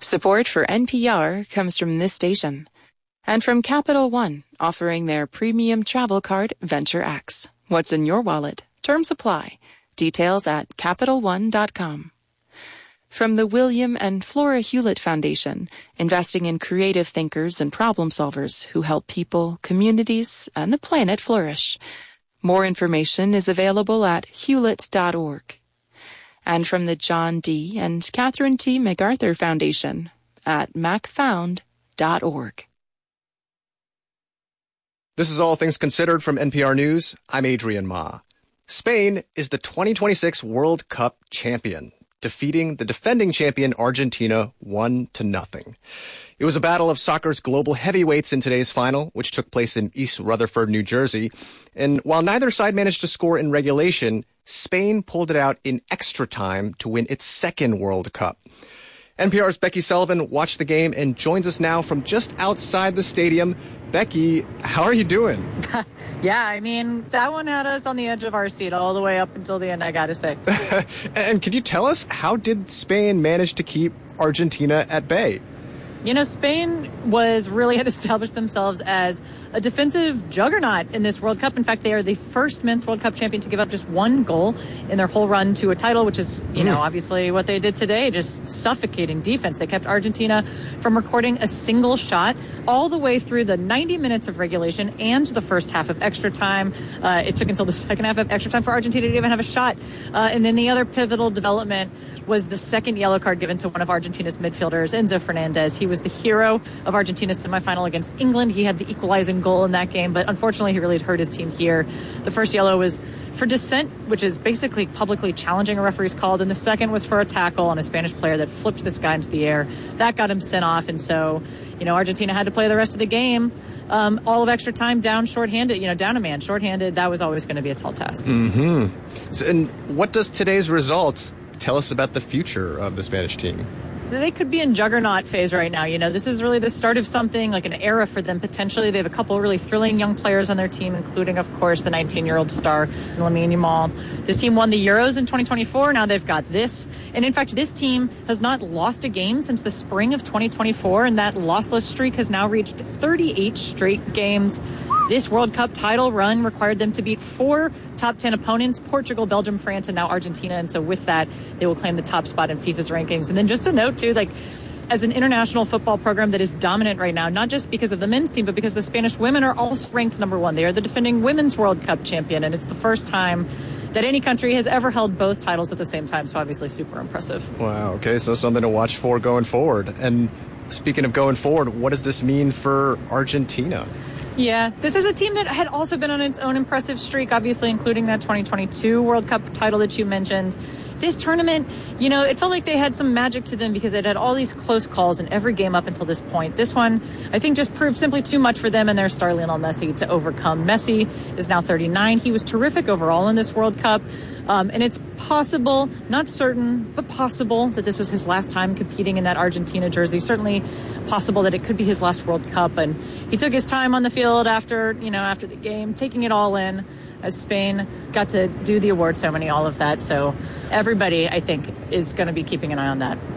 Support for NPR comes from this station and from Capital One, offering their premium travel card, Venture X. What's in your wallet? Terms apply. Details at CapitalOne.com. From the William and Flora Hewlett Foundation, investing in creative thinkers and problem solvers who help people, communities, and the planet flourish. More information is available at hewlett.org. And from the John D. and Catherine T. MacArthur Foundation at macfound.org. This is All Things Considered from NPR News. I'm Adrian Ma. Spain is the 2026 World Cup champion, defeating the defending champion Argentina 1-0. It was a battle of soccer's global heavyweights in today's final, which took place in East Rutherford, New Jersey. And while neither side managed to score in regulation, Spain pulled it out in extra time to win its second World Cup. NPR's Becky Sullivan watched the game and joins us now from just outside the stadium. Becky, how are you doing? Yeah, I mean, that one had us on the edge of our seat all the way up until the end, I gotta say. And can you tell us, how did Spain manage to keep Argentina at bay? You know, Spain had established themselves as a defensive juggernaut in this World Cup. In fact, they are the first men's World Cup champion to give up just one goal in their whole run to a title, which is, obviously what they did today, just suffocating defense. They kept Argentina from recording a single shot all the way through the 90 minutes of regulation and the first half of extra time. It took until the second half of extra time for Argentina to even have a shot. And then the other pivotal development was the second yellow card given to one of Argentina's midfielders, Enzo Fernandez. He was the hero of Argentina's semifinal against England. He had the equalizing goal in that game, but unfortunately he really hurt his team here. The first yellow was for dissent, which is basically publicly challenging a referee's call, and the second was for a tackle on a Spanish player that flipped this guy into the air. That got him sent off, and so, Argentina had to play the rest of the game all of extra time down shorthanded, down a man, shorthanded. That was always going to be a tall task. Mm-hmm. So, and what does today's results tell us about the future of the Spanish team? They could be in juggernaut phase right now. This is really the start of something, like an era for them, potentially. They have a couple really thrilling young players on their team, including, of course, the 19-year-old star, Lamine Yamal. This team won the Euros in 2024. Now they've got this. And, in fact, this team has not lost a game since the spring of 2024, and that lossless streak has now reached 38 straight games. This World Cup title run required them to beat 4 top 10 opponents, Portugal, Belgium, France, and now Argentina. And so with that, they will claim the top spot in FIFA's rankings. And then just a note, too, as an international football program that is dominant right now, not just because of the men's team, but because the Spanish women are also ranked number 1. They are the defending Women's World Cup champion, and it's the first time that any country has ever held both titles at the same time. So obviously super impressive. Wow, okay, so something to watch for going forward. And speaking of going forward, what does this mean for Argentina? Yeah, this is a team that had also been on its own impressive streak, obviously, including that 2022 World Cup title that you mentioned. This tournament, it felt like they had some magic to them because it had all these close calls in every game up until this point. This one, I think, just proved simply too much for them and their star Lionel Messi to overcome. Messi is now 39. He was terrific overall in this World Cup. And it's possible, not certain, but possible that this was his last time competing in that Argentina jersey. Certainly possible that it could be his last World Cup. And he took his time on the field after the game, taking it all in as Spain got to do the award ceremony, all of that. So everybody, I think, is going to be keeping an eye on that.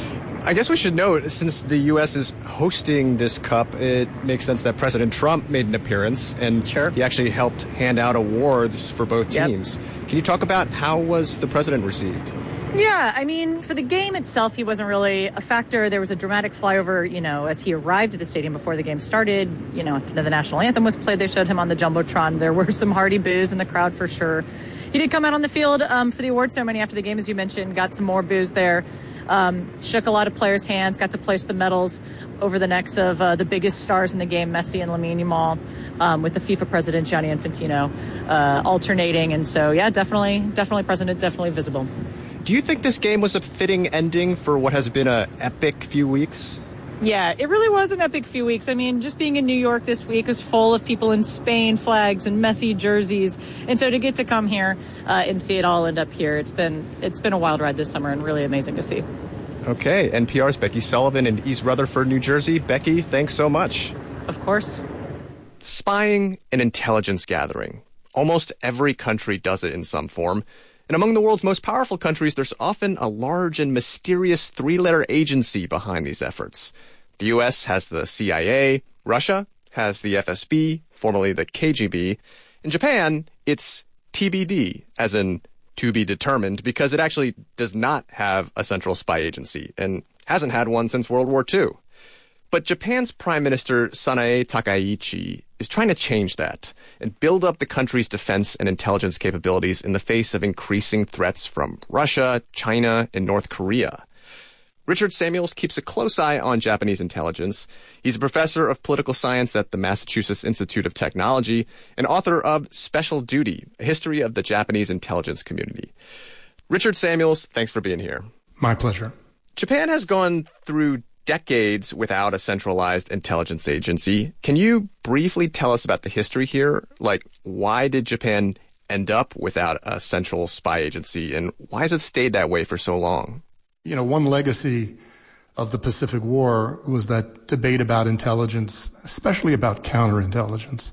I guess we should note, since the U.S. is hosting this cup, it makes sense that President Trump made an appearance, and he actually helped hand out awards for both teams. Can you talk about how was the president received? Yeah, I mean, for the game itself, he wasn't really a factor. There was a dramatic flyover, as he arrived at the stadium before the game started. The national anthem was played. They showed him on the Jumbotron. There were some hearty boos in the crowd for sure. He did come out on the field for the award ceremony after the game, as you mentioned, got some more boos there. Shook a lot of players' hands, got to place the medals over the necks of the biggest stars in the game, Messi and Lamine Yamal, with the FIFA president, Gianni Infantino, alternating. And so, yeah, definitely president, definitely visible. Do you think this game was a fitting ending for what has been an epic few weeks? Yeah, it really was an epic few weeks. I mean, just being in New York this week was full of people in Spain flags and Messi jerseys. And so to get to come here and see it all end up here, it's been a wild ride this summer and really amazing to see. Okay, NPR's Becky Sullivan in East Rutherford, New Jersey. Becky, thanks so much. Of course. Spying and intelligence gathering. Almost every country does it in some form. And among the world's most powerful countries, there's often a large and mysterious three-letter agency behind these efforts. The U.S. has the CIA, Russia has the FSB, formerly the KGB. In Japan, it's TBD, as in to be determined, because it actually does not have a central spy agency and hasn't had one since World War II. But Japan's Prime Minister Sanae Takaichi is trying to change that and build up the country's defense and intelligence capabilities in the face of increasing threats from Russia, China, and North Korea. Richard Samuels keeps a close eye on Japanese intelligence. He's a professor of political science at the Massachusetts Institute of Technology and author of Special Duty, a history of the Japanese intelligence community. Richard Samuels, thanks for being here. My pleasure. Japan has gone through decades without a centralized intelligence agency. Can you briefly tell us about the history here? Like, why did Japan end up without a central spy agency, and why has it stayed that way for so long? You know, one legacy of the Pacific War was that debate about intelligence, especially about counterintelligence,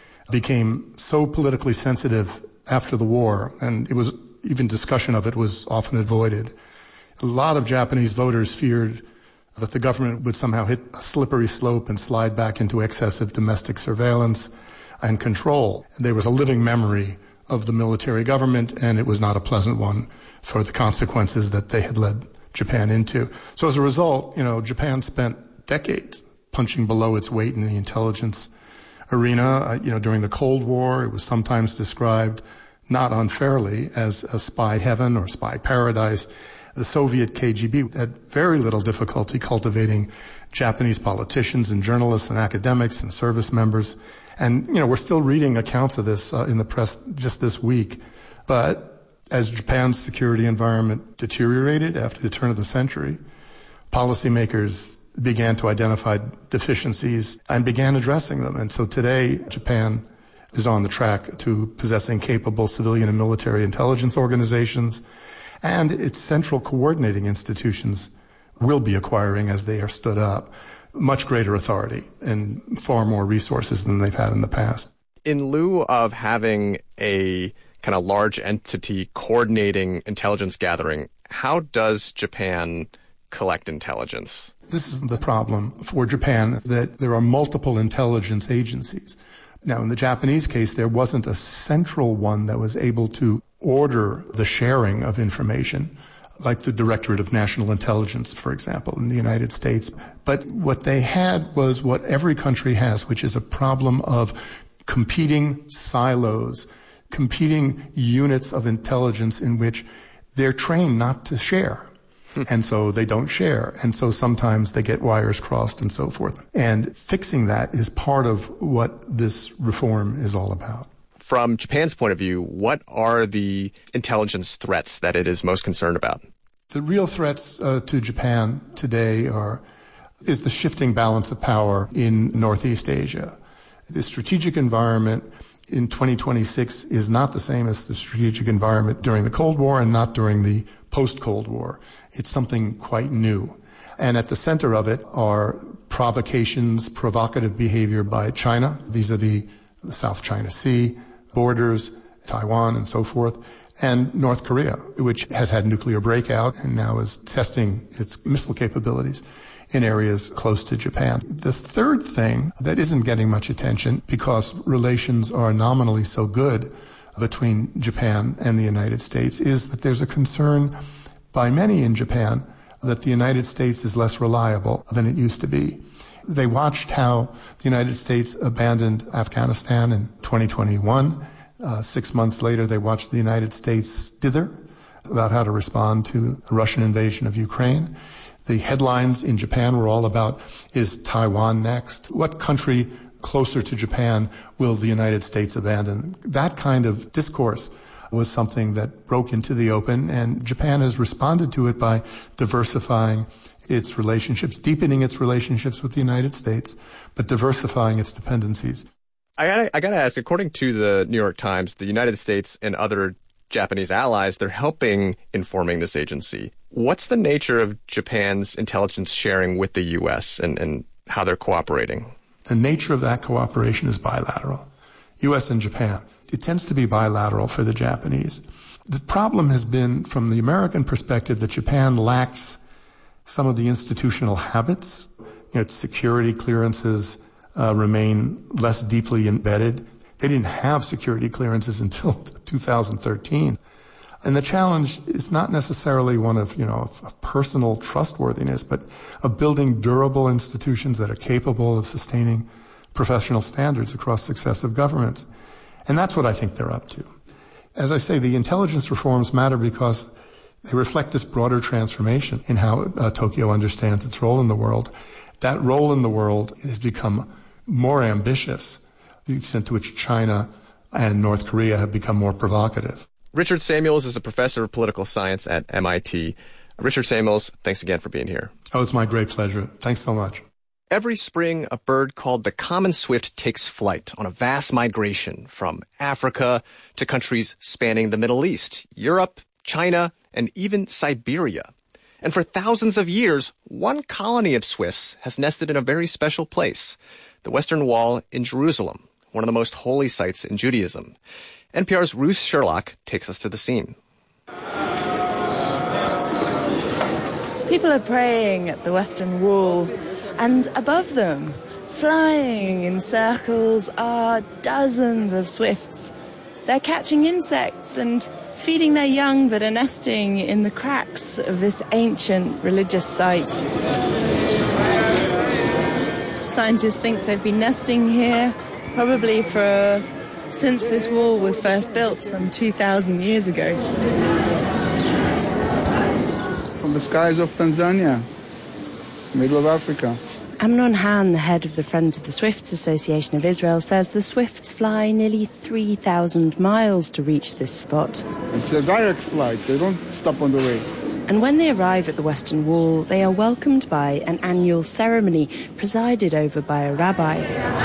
became so politically sensitive after the war, and it was even discussion of it was often avoided. A lot of Japanese voters feared that the government would somehow hit a slippery slope and slide back into excessive domestic surveillance and control. There was a living memory of the military government, and it was not a pleasant one for the consequences that they had led Japan into. So as a result, Japan spent decades punching below its weight in the intelligence arena. During the Cold War, it was sometimes described, not unfairly, as a spy heaven or spy paradise. The Soviet KGB had very little difficulty cultivating Japanese politicians and journalists and academics and service members. And, we're still reading accounts of this in the press just this week. But as Japan's security environment deteriorated after the turn of the century, policymakers began to identify deficiencies and began addressing them. And so today, Japan is on the track to possessing capable civilian and military intelligence organizations, and its central coordinating institutions will be acquiring, as they are stood up, much greater authority and far more resources than they've had in the past. In lieu of having a kind of large entity coordinating intelligence gathering, how does Japan collect intelligence? This is the problem for Japan, that there are multiple intelligence agencies. Now, in the Japanese case, there wasn't a central one that was able to order the sharing of information, like the Directorate of National Intelligence, for example, in the United States. But what they had was what every country has, which is a problem of competing silos, competing units of intelligence in which they're trained not to share. And so they don't share. And so sometimes they get wires crossed and so forth. And fixing that is part of what this reform is all about. From Japan's point of view, what are the intelligence threats that it is most concerned about? The real threats to Japan today is the shifting balance of power in Northeast Asia. The strategic environment in 2026 is not the same as the strategic environment during the Cold War and not during the post-Cold War. It's something quite new. And at the center of it are provocations, provocative behavior by China vis-a-vis the South China Sea, borders, Taiwan, and so forth, and North Korea, which has had nuclear breakout and now is testing its missile capabilities in areas close to Japan. The third thing that isn't getting much attention, because relations are nominally so good between Japan and the United States, is that there's a concern by many in Japan that the United States is less reliable than it used to be. They watched how the United States abandoned Afghanistan in 2021. 6 months later, they watched the United States dither about how to respond to the Russian invasion of Ukraine. The headlines in Japan were all about, is Taiwan next? What country closer to Japan will the United States abandon? That kind of discourse was something that broke into the open, and Japan has responded to it by diversifying its relationships, deepening its relationships with the United States, but diversifying its dependencies. I gotta ask, according to the New York Times, the United States and other Japanese allies, they're helping informing this agency. What's the nature of Japan's intelligence sharing with the U.S. and how they're cooperating? The nature of that cooperation is bilateral. U.S. and Japan. It tends to be bilateral for the Japanese. The problem has been, from the American perspective, that Japan lacks some of the institutional habits. Its security clearances remain less deeply embedded. They didn't have security clearances until 2013. And the challenge is not necessarily one of, of personal trustworthiness, but of building durable institutions that are capable of sustaining professional standards across successive governments. And that's what I think they're up to. As I say, the intelligence reforms matter because they reflect this broader transformation in how Tokyo understands its role in the world. That role in the world has become more ambitious, the extent to which China and North Korea have become more provocative. Richard Samuels is a professor of political science at MIT. Richard Samuels, thanks again for being here. Oh, it's my great pleasure. Thanks so much. Every spring, a bird called the common swift takes flight on a vast migration from Africa to countries spanning the Middle East, Europe, China, and even Siberia. And for thousands of years, one colony of swifts has nested in a very special place, the Western Wall in Jerusalem, one of the most holy sites in Judaism. NPR's Ruth Sherlock takes us to the scene. People are praying at the Western Wall, and above them, flying in circles, are dozens of swifts. They're catching insects and feeding their young that are nesting in the cracks of this ancient religious site. Scientists think they've been nesting here probably since this wall was first built some 2,000 years ago. From the skies of Tanzania, middle of Africa. Amnon Han, the head of the Friends of the Swifts Association of Israel, says the swifts fly nearly 3,000 miles to reach this spot. It's a direct flight. They don't stop on the way. And when they arrive at the Western Wall, they are welcomed by an annual ceremony presided over by a rabbi.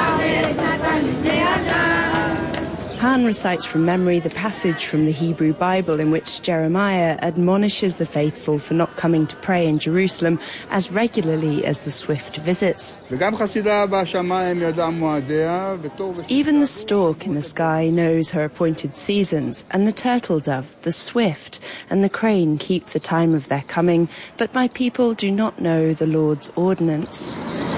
Han recites from memory the passage from the Hebrew Bible in which Jeremiah admonishes the faithful for not coming to pray in Jerusalem as regularly as the swift visits. Even the stork in the sky knows her appointed seasons, and the turtle dove, the swift, and the crane keep the time of their coming, but my people do not know the Lord's ordinance.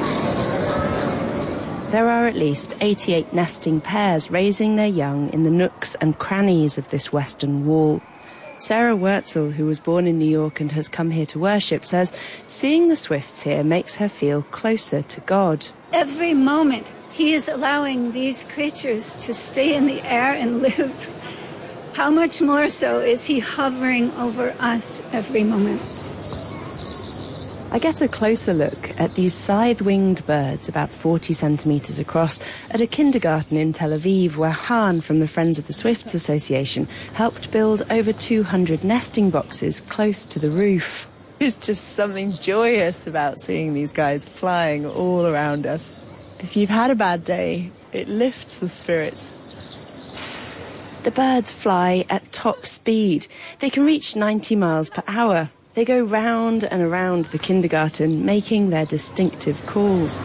There are at least 88 nesting pairs raising their young in the nooks and crannies of this Western Wall. Sarah Wurtzel, who was born in New York and has come here to worship, says seeing the swifts here makes her feel closer to God. Every moment he is allowing these creatures to stay in the air and live. How much more so is he hovering over us every moment? I get a closer look at these scythe-winged birds about 40 centimetres across at a kindergarten in Tel Aviv where Han from the Friends of the Swifts Association helped build over 200 nesting boxes close to the roof. There's just something joyous about seeing these guys flying all around us. If you've had a bad day, it lifts the spirits. The birds fly at top speed. They can reach 90 miles per hour. They go round and around the kindergarten, making their distinctive calls.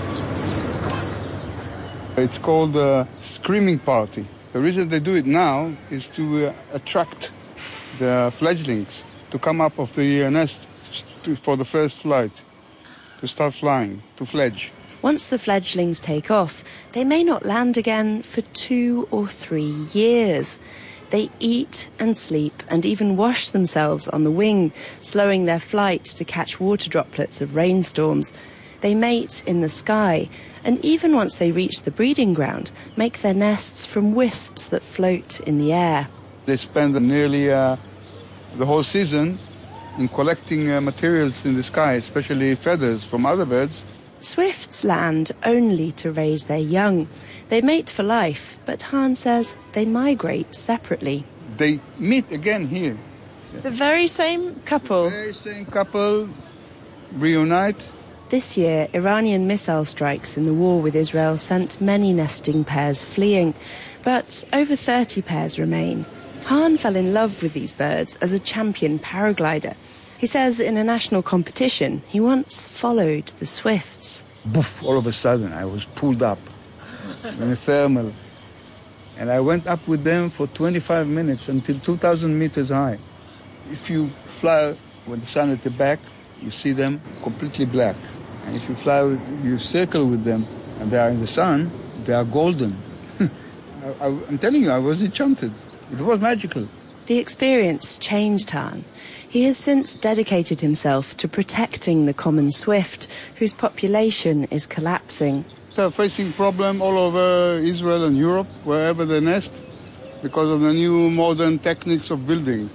It's called a screaming party. The reason they do it now is to attract the fledglings to come up of the nest for the first flight, to start flying, to fledge. Once the fledglings take off, they may not land again for 2 or 3 years. They eat and sleep and even wash themselves on the wing, slowing their flight to catch water droplets of rainstorms. They mate in the sky, and even once they reach the breeding ground, make their nests from wisps that float in the air. They spend nearly the whole season in collecting materials in the sky, especially feathers from other birds. Swifts land only to raise their young. They mate for life, but Han says they migrate separately. They meet again here. The very same couple? The very same couple reunite. This year, Iranian missile strikes in the war with Israel sent many nesting pairs fleeing, but over 30 pairs remain. Han fell in love with these birds as a champion paraglider. He says in a national competition, he once followed the swifts. Boof, all of a sudden I was pulled up in a thermal. And I went up with them for 25 minutes until 2,000 meters high. If you fly with the sun at the back, you see them completely black. And if you fly, you circle with them, and they are in the sun, they are golden. I'm telling you, I was enchanted. It was magical. The experience changed Han. He has since dedicated himself to protecting the common swift, whose population is collapsing. They're facing problem all over Israel and Europe, wherever they nest, because of the new modern techniques of building.